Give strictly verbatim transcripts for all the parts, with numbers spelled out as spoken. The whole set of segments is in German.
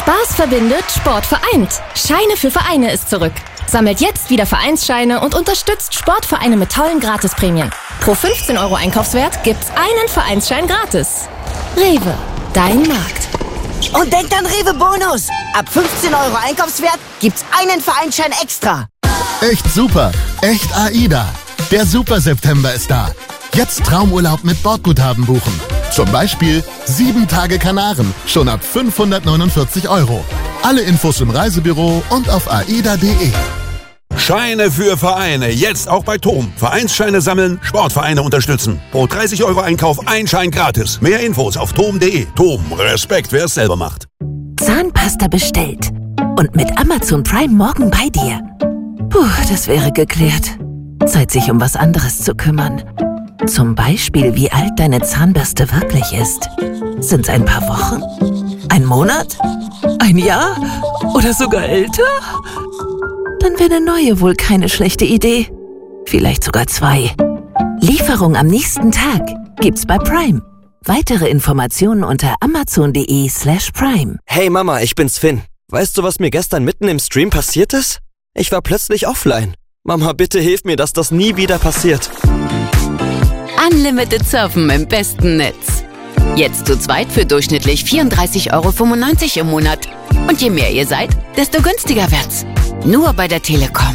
Spaß verbindet, Sport vereint. Scheine für Vereine ist zurück. Sammelt jetzt wieder Vereinsscheine und unterstützt Sportvereine mit tollen Gratisprämien. Pro fünfzehn Euro Einkaufswert gibt's einen Vereinsschein gratis. Rewe, dein Markt. Und denkt an Rewe Bonus. Ab fünfzehn Euro Einkaufswert gibt's einen Vereinsschein extra. Echt super. Echt AIDA. Der Super September ist da. Jetzt Traumurlaub mit Bordguthaben buchen. Zum Beispiel sieben Tage Kanaren, schon ab fünfhundertneunundvierzig Euro. Alle Infos im Reisebüro und auf aida punkt de. Scheine für Vereine, jetzt auch bei Tom. Vereinsscheine sammeln, Sportvereine unterstützen. Pro dreißig Euro Einkauf ein Schein gratis. Mehr Infos auf tom punkt de. Tom, Respekt, wer es selber macht. Zahnpasta bestellt. Und mit Amazon Prime morgen bei dir. Puh, das wäre geklärt. Zeit, sich um was anderes zu kümmern. Zum Beispiel, wie alt deine Zahnbürste wirklich ist. Sind's ein paar Wochen? Ein Monat? Ein Jahr? Oder sogar älter? Dann wäre eine neue wohl keine schlechte Idee. Vielleicht sogar zwei. Lieferung am nächsten Tag gibt's bei Prime. Weitere Informationen unter amazon punkt de slash prime. Hey Mama, ich bin's Finn. Weißt du, was mir gestern mitten im Stream passiert ist? Ich war plötzlich offline. Mama, bitte hilf mir, dass das nie wieder passiert. Unlimited Surfen im besten Netz. Jetzt zu zweit für durchschnittlich vierunddreißig Euro fünfundneunzig im Monat. Und je mehr ihr seid, desto günstiger wird's. Nur bei der Telekom.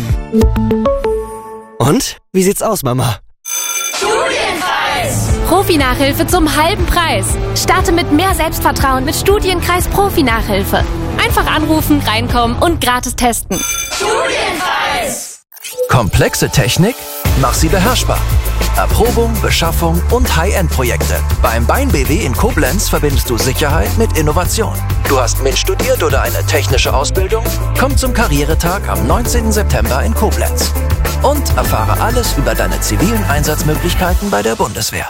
Und? Wie sieht's aus, Mama? Studienkreis! Profi-Nachhilfe zum halben Preis. Starte mit mehr Selbstvertrauen mit Studienkreis Profi-Nachhilfe. Einfach anrufen, reinkommen und gratis testen. Studienkreis! Komplexe Technik? Mach sie beherrschbar. Erprobung, Beschaffung und High-End-Projekte. Beim Bein B W in Koblenz verbindest du Sicherheit mit Innovation. Du hast MINT studiert oder eine technische Ausbildung? Komm zum Karrieretag am neunzehnten September in Koblenz. Und erfahre alles über deine zivilen Einsatzmöglichkeiten bei der Bundeswehr.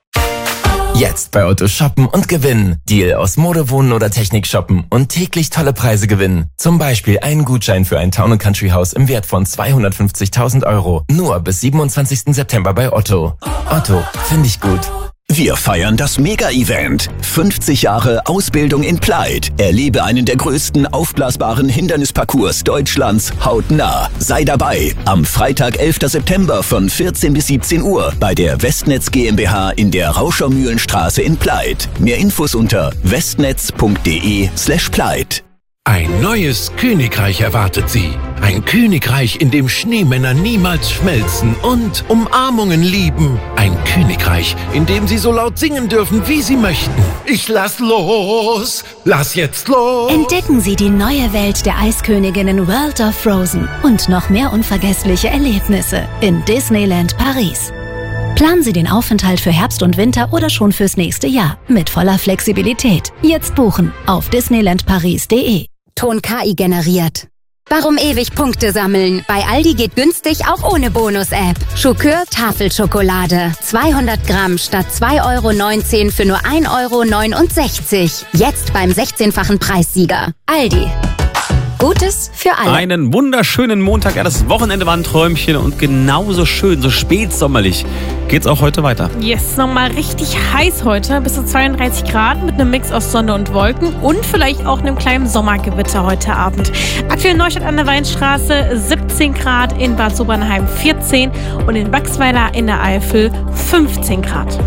Jetzt bei Otto shoppen und gewinnen. Deal aus Mode, Wohnen oder Technik shoppen und täglich tolle Preise gewinnen. Zum Beispiel einen Gutschein für ein Town- und Country-Haus im Wert von zweihundertfünfzigtausend Euro. Nur bis siebenundzwanzigsten September bei Otto. Otto, finde ich gut. Wir feiern das Mega-Event. fünfzig Jahre Ausbildung in Plaid. Erlebe einen der größten aufblasbaren Hindernisparcours Deutschlands hautnah. Sei dabei am Freitag, elften September von vierzehn bis siebzehn Uhr bei der Westnetz GmbH in der Rauschermühlenstraße in Plaid. Mehr Infos unter westnetz punkt de slash plaid. Ein neues Königreich erwartet Sie. Ein Königreich, in dem Schneemänner niemals schmelzen und Umarmungen lieben. Ein Königreich, in dem Sie so laut singen dürfen, wie Sie möchten. Ich lass los, lass jetzt los. Entdecken Sie die neue Welt der Eisköniginnen World of Frozen und noch mehr unvergessliche Erlebnisse in Disneyland Paris. Planen Sie den Aufenthalt für Herbst und Winter oder schon fürs nächste Jahr mit voller Flexibilität. Jetzt buchen auf disneyland paris punkt de. Ton K I generiert. Warum ewig Punkte sammeln? Bei Aldi geht günstig auch ohne Bonus-App. Schokör Tafelschokolade. zweihundert Gramm statt zwei Euro neunzehn für nur ein Euro neunundsechzig. Jetzt beim sechzehnfachen Preissieger. Aldi. Gutes für alle. Einen wunderschönen Montag. Ja, das Wochenende war ein Träumchen und genauso schön, so spätsommerlich geht's auch heute weiter. Yes, nochmal richtig heiß heute. Bis zu zweiunddreißig Grad mit einem Mix aus Sonne und Wolken und vielleicht auch einem kleinen Sommergewitter heute Abend. Aktuell Neustadt an der Weinstraße siebzehn Grad, in Bad Sobernheim vierzehn und in Wachsweiler in der Eifel fünfzehn Grad.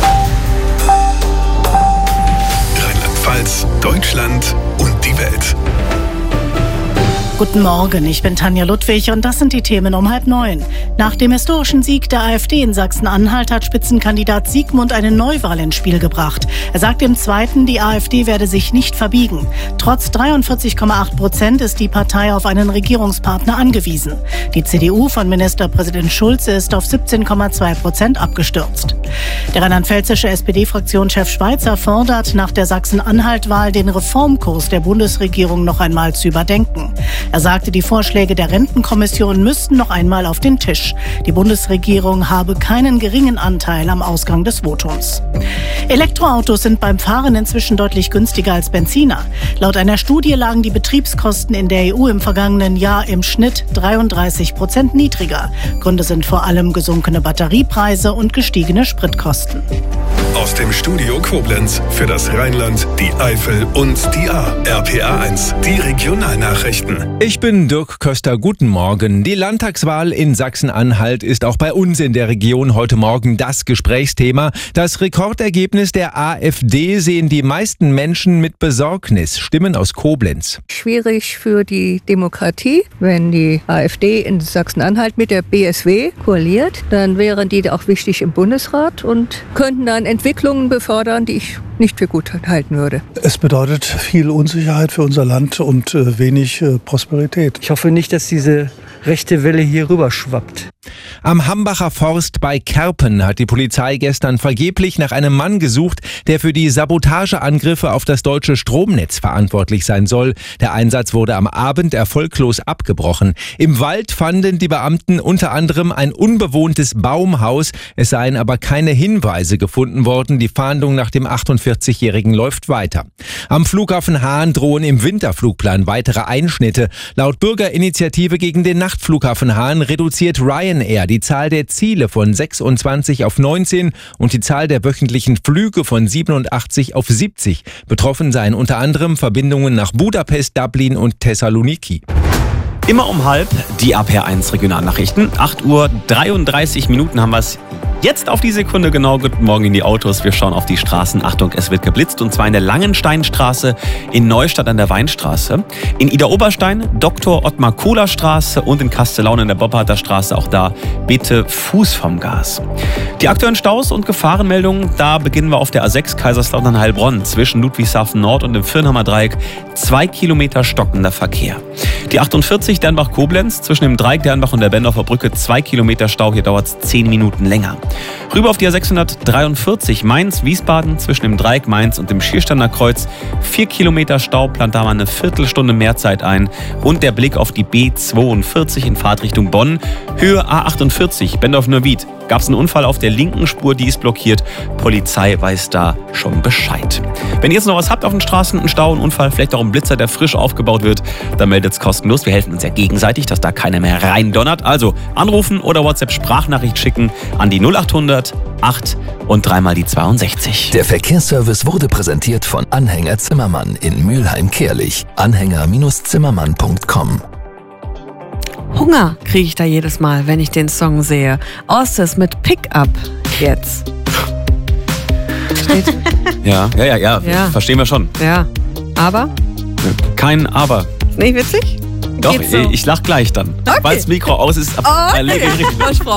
Rheinland-Pfalz, Deutschland und die Welt. Guten Morgen, ich bin Tanja Ludwig und das sind die Themen um halb neun. Nach dem historischen Sieg der AfD in Sachsen-Anhalt hat Spitzenkandidat Siegmund eine Neuwahl ins Spiel gebracht. Er sagt im Zweiten, die AfD werde sich nicht verbiegen. Trotz dreiundvierzig Komma acht Prozent ist die Partei auf einen Regierungspartner angewiesen. Die C D U von Ministerpräsident Schulze ist auf siebzehn Komma zwei Prozent abgestürzt. Der rheinland-pfälzische S P D-Fraktionschef Schweizer fordert nach der Sachsen-Anhalt-Wahl den Reformkurs der Bundesregierung noch einmal zu überdenken. Er sagte, die Vorschläge der Rentenkommission müssten noch einmal auf den Tisch. Die Bundesregierung habe keinen geringen Anteil am Ausgang des Votums. Elektroautos sind beim Fahren inzwischen deutlich günstiger als Benziner. Laut einer Studie lagen die Betriebskosten in der E U im vergangenen Jahr im Schnitt dreiunddreißig Prozent niedriger. Gründe sind vor allem gesunkene Batteriepreise und gestiegene Spritkosten. Aus dem Studio Koblenz für das Rheinland, die Eifel und die A. R P A eins, die Regionalnachrichten. Ich bin Dirk Köster, guten Morgen. Die Landtagswahl in Sachsen-Anhalt ist auch bei uns in der Region heute Morgen das Gesprächsthema. Das Rekordergebnis der AfD sehen die meisten Menschen mit Besorgnis. Stimmen aus Koblenz. Schwierig für die Demokratie, wenn die AfD in Sachsen-Anhalt mit der B S W koaliert, dann wären die auch wichtig im Bundesrat und könnten dann Entwicklungen befördern, die ich nicht für gut halten würde. Es bedeutet viel Unsicherheit für unser Land und äh, wenig äh, Prosperität. Ich hoffe nicht, dass diese rechte Welle hier rüber schwappt. Am Hambacher Forst bei Kerpen hat die Polizei gestern vergeblich nach einem Mann gesucht, der für die Sabotageangriffe auf das deutsche Stromnetz verantwortlich sein soll. Der Einsatz wurde am Abend erfolglos abgebrochen. Im Wald fanden die Beamten unter anderem ein unbewohntes Baumhaus. Es seien aber keine Hinweise gefunden worden. Die Fahndung nach dem achtundvierzigjährigen läuft weiter. Am Flughafen Hahn drohen im Winterflugplan weitere Einschnitte. Laut Bürgerinitiative gegen den Nachtflughafen Hahn reduziert Ryanair die Zahl der Ziele von sechsundzwanzig auf neunzehn und die Zahl der wöchentlichen Flüge von siebenundachtzig auf siebzig. Betroffen seien unter anderem Verbindungen nach Budapest, Dublin und Thessaloniki. Immer um halb die A P R eins Regionalnachrichten. acht Uhr dreiunddreißig Minuten haben wir es jetzt auf die Sekunde genau. Guten Morgen in die Autos. Wir schauen auf die Straßen. Achtung, es wird geblitzt. Und zwar in der Langensteinstraße, in Neustadt an der Weinstraße, in Idar-Oberstein, Doktor Ottmar Kohler Straße und in Kastellaun in der Bobharter Straße. Auch da bitte Fuß vom Gas. Die aktuellen Staus und Gefahrenmeldungen, da beginnen wir auf der A sechs Kaiserslautern-Heilbronn zwischen Ludwigshafen Nord und dem Firnhammer Dreieck. Zwei Kilometer stockender Verkehr. Die achtundvierzig Dernbach-Koblenz zwischen dem Dreieck Dernbach und der Bendorfer Brücke. Zwei Kilometer Stau, hier dauert es zehn Minuten länger. Rüber auf die A sechshundertdreiundvierzig Mainz-Wiesbaden zwischen dem Dreieck Mainz und dem Schiersteiner Kreuz. Vier Kilometer Stau, plant da mal eine Viertelstunde mehr Zeit ein. Und der Blick auf die B zweiundvierzig in Fahrtrichtung Bonn. Höhe A achtundvierzig, Bendorf-Neuwied. Gab es einen Unfall auf der linken Spur, die ist blockiert. Polizei weiß da schon Bescheid. Wenn ihr jetzt noch was habt auf den Straßen, einen Stau, einen Unfall, vielleicht auch einen Blitzer, der frisch aufgebaut wird, dann meldet es kostenlos. Wir helfen uns ja gegenseitig, dass da keiner mehr reindonnert. Also anrufen oder WhatsApp-Sprachnachricht schicken an die null achthundert acht und dreimal die zweiundsechzig. Der Verkehrsservice wurde präsentiert von Anhänger Zimmermann in Mülheim-Kärlich. Anhänger Zimmermann punkt com. Hunger kriege ich da jedes Mal, wenn ich den Song sehe. Ossis mit Pickup jetzt. Steht. Ja, ja, ja, ja, ja. Verstehen wir schon. Ja, aber? Kein Aber. Ist nicht witzig? Doch, Geht's so? ich lach gleich dann. Okay. Weil das Mikro aus ist. Oh, ja.